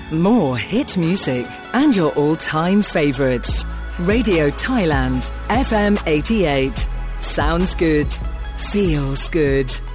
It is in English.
More hit music and your all-time favourites. Radio Thailand, FM 88. Sounds good. Feels good.